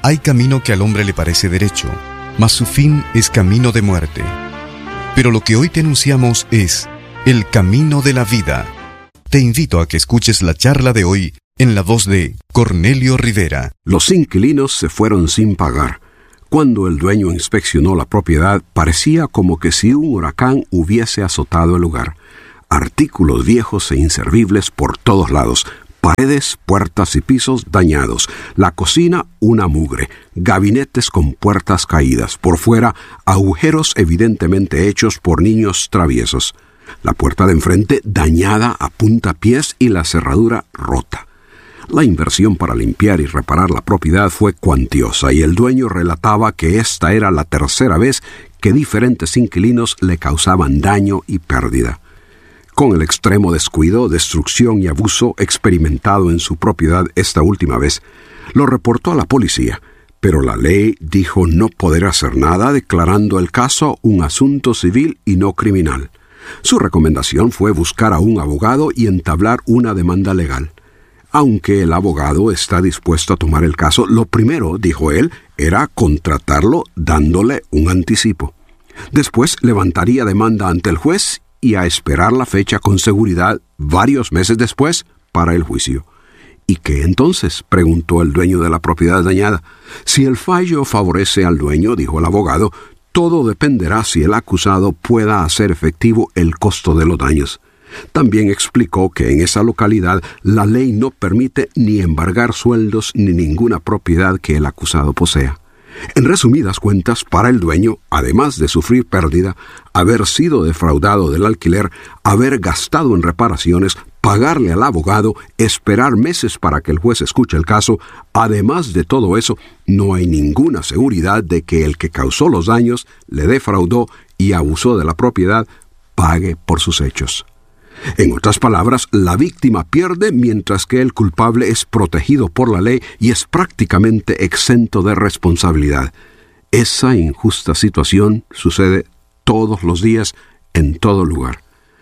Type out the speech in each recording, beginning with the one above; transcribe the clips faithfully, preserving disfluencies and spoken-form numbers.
Hay camino que al hombre le parece derecho, mas su fin es camino de muerte. Pero lo que hoy te anunciamos es el camino de la vida. Te invito a que escuches la charla de hoy en la voz de Cornelio Rivera. Los inquilinos se fueron sin pagar. Cuando el dueño inspeccionó la propiedad, parecía como que si un huracán hubiese azotado el lugar. Artículos viejos e inservibles por todos lados. Paredes, puertas y pisos dañados. La cocina, una mugre. Gabinetes con puertas caídas. Por fuera, agujeros evidentemente hechos por niños traviesos. La puerta de enfrente dañada a puntapiés y la cerradura rota. La inversión para limpiar y reparar la propiedad fue cuantiosa y el dueño relataba que esta era la tercera vez que diferentes inquilinos le causaban daño y pérdida. Con el extremo descuido, destrucción y abuso experimentado en su propiedad esta última vez, lo reportó a la policía, pero la ley dijo no poder hacer nada, declarando el caso un asunto civil y no criminal. Su recomendación fue buscar a un abogado y entablar una demanda legal. Aunque el abogado está dispuesto a tomar el caso, lo primero, dijo él, era contratarlo dándole un anticipo. Después levantaría demanda ante el juez y a esperar la fecha con seguridad varios meses después para el juicio. ¿Y qué entonces?, preguntó el dueño de la propiedad dañada. Si el fallo favorece al dueño, dijo el abogado, todo dependerá si el acusado pueda hacer efectivo el costo de los daños. También explicó que en esa localidad la ley no permite ni embargar sueldos ni ninguna propiedad que el acusado posea. En resumidas cuentas, para el dueño, además de sufrir pérdida, haber sido defraudado del alquiler, haber gastado en reparaciones, pagarle al abogado, esperar meses para que el juez escuche el caso, además de todo eso, no hay ninguna seguridad de que el que causó los daños, le defraudó y abusó de la propiedad, pague por sus hechos. En otras palabras, la víctima pierde mientras que el culpable es protegido por la ley y es prácticamente exento de responsabilidad. Esa injusta situación sucede todos los días, en todo lugar.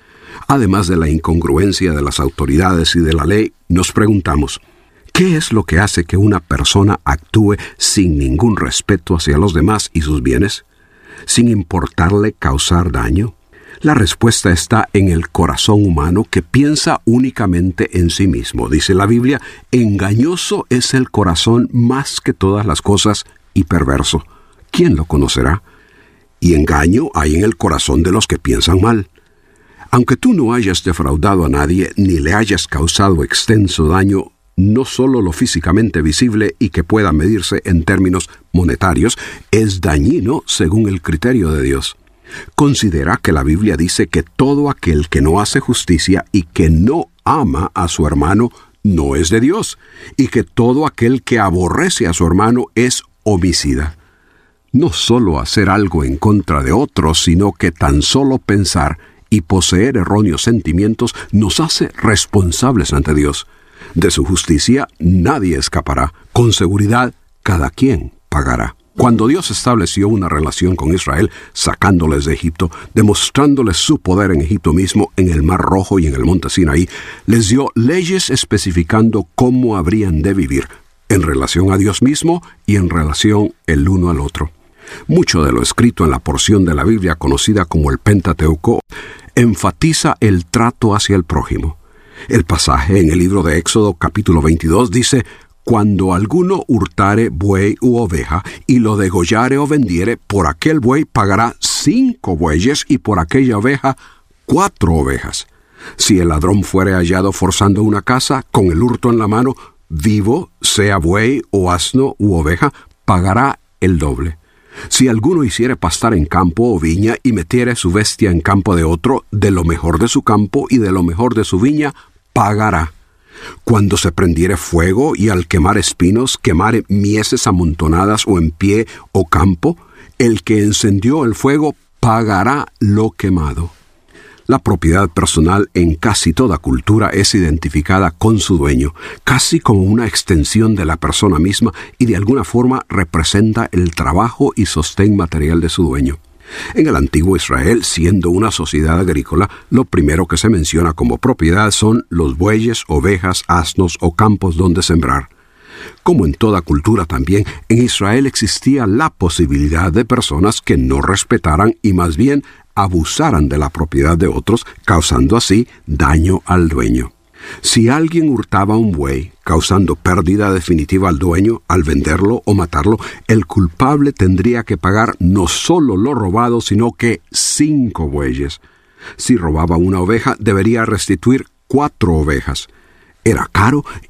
Además de la incongruencia de las autoridades y de la ley, nos preguntamos, ¿qué es lo que hace que una persona actúe sin ningún respeto hacia los demás y sus bienes, sin importarle causar daño? La respuesta está en el corazón humano que piensa únicamente en sí mismo. Dice la Biblia, engañoso es el corazón más que todas las cosas y perverso. ¿Quién lo conocerá? Y engaño hay en el corazón de los que piensan mal. Aunque tú no hayas defraudado a nadie ni le hayas causado extenso daño, no solo lo físicamente visible y que pueda medirse en términos monetarios, es dañino según el criterio de Dios. Considera que la Biblia dice que todo aquel que no hace justicia y que no ama a su hermano no es de Dios, y que todo aquel que aborrece a su hermano es homicida. No solo hacer algo en contra de otros, sino que tan solo pensar y poseer erróneos sentimientos nos hace responsables ante Dios. De su justicia nadie escapará. Con seguridad, cada quien pagará. Cuando Dios estableció una relación con Israel, sacándoles de Egipto, demostrándoles su poder en Egipto mismo, en el Mar Rojo y en el Monte Sinaí, les dio leyes especificando cómo habrían de vivir, en relación a Dios mismo y en relación el uno al otro. Mucho de lo escrito en la porción de la Biblia conocida como el Pentateuco enfatiza el trato hacia el prójimo. El pasaje en el libro de Éxodo capítulo veintidós dice: cuando alguno hurtare buey u oveja, y lo degollare o vendiere, por aquel buey pagará cinco bueyes, y por aquella oveja cuatro ovejas. Si el ladrón fuere hallado forzando una casa, con el hurto en la mano, vivo, sea buey o asno u oveja, pagará el doble. Si alguno hiciere pastar en campo o viña, y metiere su bestia en campo de otro, de lo mejor de su campo y de lo mejor de su viña, pagará. Cuando se prendiere fuego y al quemar espinos quemare mieses amontonadas o en pie o campo, el que encendió el fuego pagará lo quemado. La propiedad personal en casi toda cultura es identificada con su dueño, casi como una extensión de la persona misma y de alguna forma representa el trabajo y sostén material de su dueño. En el antiguo Israel, siendo una sociedad agrícola, lo primero que se menciona como propiedad son los bueyes, ovejas, asnos o campos donde sembrar. Como en toda cultura también, en Israel existía la posibilidad de personas que no respetaran y más bien abusaran de la propiedad de otros, causando así daño al dueño. Si alguien hurtaba un buey, causando pérdida definitiva al dueño al venderlo o matarlo, el culpable tendría que pagar no solo lo robado, sino que cinco bueyes. Si robaba una oveja, debería restituir cuatro ovejas. Era caro